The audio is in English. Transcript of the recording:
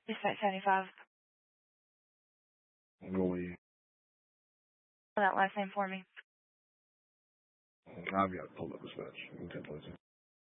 Dispatch 75. I'm going. That last name for me. I've got to pull up dispatch. 10 places.